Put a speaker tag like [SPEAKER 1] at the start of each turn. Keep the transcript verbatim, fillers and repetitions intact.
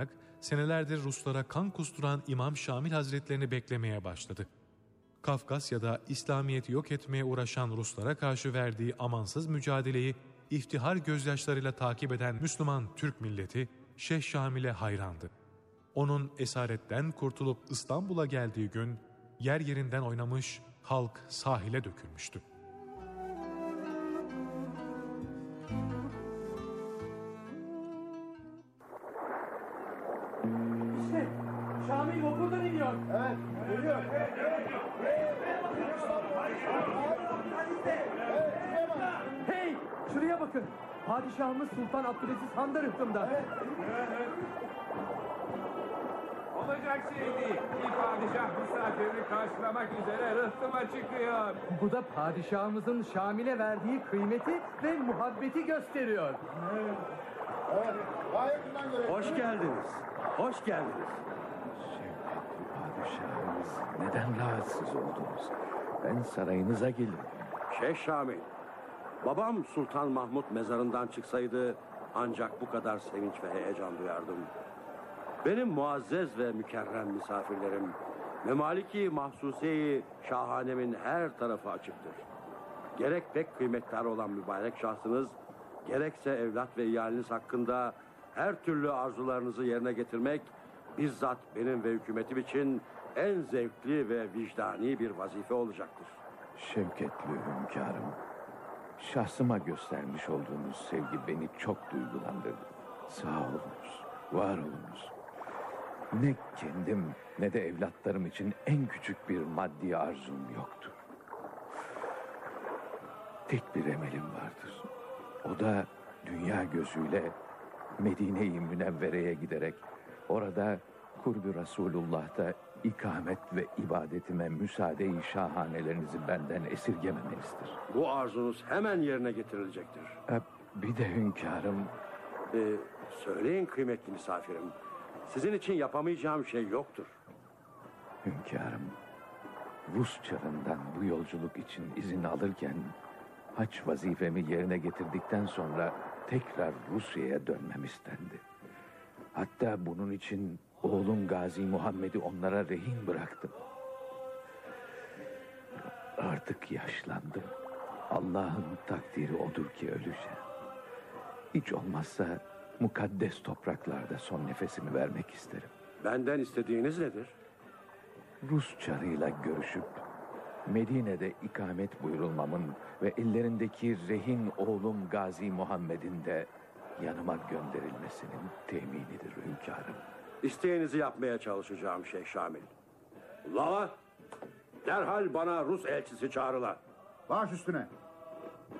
[SPEAKER 1] olarak senelerdir Ruslara kan kusturan İmam Şamil Hazretlerini beklemeye başladı. Kafkasya'da İslamiyet'i yok etmeye uğraşan Ruslara karşı verdiği amansız mücadeleyi iftihar gözyaşlarıyla takip eden Müslüman Türk milleti Şeyh Şamil'e hayrandı. Onun esaretten kurtulup İstanbul'a geldiği gün yer yerinden oynamış, halk sahile dökülmüştü.
[SPEAKER 2] İşte Şamil vapurdan iniyor.
[SPEAKER 3] Evet, geliyor.
[SPEAKER 2] Hey, şuraya bakın. Padişahımız Sultan Abdülaziz Han da rıhtımda. Evet.
[SPEAKER 4] Olacak şey değil. Bir padişah misafirini karşılamak üzere rıhtıma çıkıyor.
[SPEAKER 2] Bu da padişahımızın Şamil'e verdiği kıymeti ve muhabbeti gösteriyor.
[SPEAKER 3] Evet. Evet. Gayetinden göre.
[SPEAKER 5] Hoş geldiniz. Hoş geldiniz. Şevketli padişahımız, neden rahatsız oldunuz? Ben sarayınıza geldim.
[SPEAKER 6] Şeyh Şamil, babam Sultan Mahmut mezarından çıksaydı ancak bu kadar sevinç ve heyecan duyardım. Benim muazzez ve mükerrem misafirlerim, Memaliki Mahsusiye-i Şahanemin her tarafı açıktır. Gerek pek kıymetli olan mübarek şahsınız, gerekse evlat ve iyaliniz hakkında her türlü arzularınızı yerine getirmek bizzat benim ve hükümetim için en zevkli ve vicdani bir vazife olacaktır.
[SPEAKER 5] Şevketli hünkârım, şahsıma göstermiş olduğunuz sevgi beni çok duygulandırdı. Sağ olunuz, var olunuz. Ne kendim ne de evlatlarım için en küçük bir maddi arzum yoktu. Tek bir emelim vardır. O da dünya gözüyle Medine-i Münevvere'ye giderek orada Kurb-ı Resulullah'ta ikamet ve ibadetime müsaade-i şahanelerinizi benden esirgememenizdir.
[SPEAKER 6] Bu arzunuz hemen yerine getirilecektir.
[SPEAKER 5] E, bir de hünkârım...
[SPEAKER 6] Ee, söyleyin kıymetli misafirim. Sizin için yapamayacağım şey yoktur.
[SPEAKER 5] Hünkârım, Rus çarından bu yolculuk için izin alırken hac vazifemi yerine getirdikten sonra tekrar Rusya'ya dönmem istendi. Hatta bunun için oğlum Gazi Muhammed'i onlara rehin bıraktım. Artık yaşlandım. Allah'ın takdiri odur ki öleceğim. Hiç olmazsa mukaddes topraklarda son nefesimi vermek isterim.
[SPEAKER 6] Benden istediğiniz nedir?
[SPEAKER 5] Rus çarıyla görüşüp Medine'de ikamet buyurulmamın ve ellerindeki rehin oğlum Gazi Muhammed'in de yanıma gönderilmesinin teminidir hünkârım.
[SPEAKER 6] İsteğinizi yapmaya çalışacağım Şeyh Şamil. Lala, derhal bana Rus elçisi çağrıla.
[SPEAKER 3] Baş üstüne.